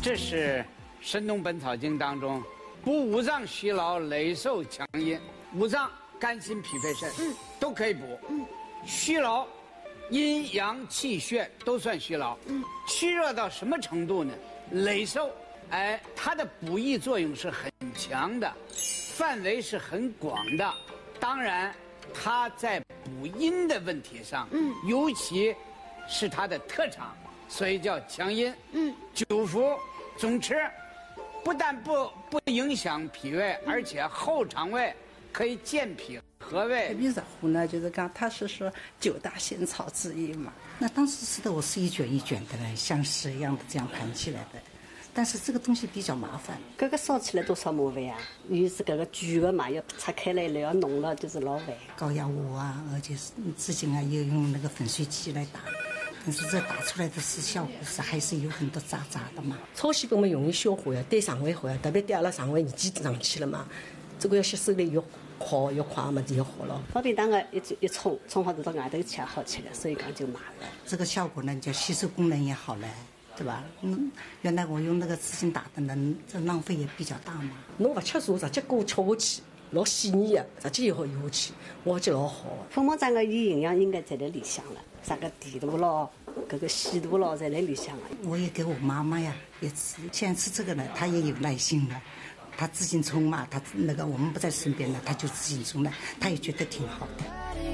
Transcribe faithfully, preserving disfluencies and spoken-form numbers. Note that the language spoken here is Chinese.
这是《神农本草经》当中，补五脏虚劳、累瘦强阴。五脏肝心脾肺肾，嗯，都可以补。嗯，虚劳，阴阳气血都算虚劳。嗯，虚弱到什么程度呢？累瘦，哎，它的补益作用是很强的，范围是很广的。当然，它在补阴的问题上，嗯，尤其是它的特长，所以叫强阴。嗯，久服总吃，不但不不影响脾胃，而且后肠胃可以健脾和胃。 海边热乎呢，就是讲它是说九大仙草之一嘛。那当时吃的我是一卷一卷的嘞，像屎一样的这样盘起来的。但是这个东西比较麻烦， 这个烧起来多少麻烦啊？又是这个焗的嘛，要拆开来了，要弄了，就是老烦。 高压锅啊，而且是至今啊，又用那个粉碎机来打，但是这打出来的是效果是还是有很多渣渣的嘛。 炒细本嘛容易消化呀，对肠胃好呀，特别对阿拉肠胃年纪上去了嘛，这个要吸收的越快越快嘛，就越好了。 方便当个一一冲，冲好就到外头去好吃了，所以讲就买了。 这个效果呢，叫吸收功能也好了。对吧？嗯，原来我用那个纸巾打的呢，这浪费也比较大嘛。 侬不吃茶，直接给我吃下去，老细腻的，直接以后用下去，我觉得老好。 粉末章个有营养应该在那里向了，啥个地图咯，这个细图咯，在那里向了。 我也给我妈妈呀也吃，现在吃这个呢，她也有耐心了。她自行冲嘛，她那个我们不在身边了，她就自行冲了，她也觉得挺好的。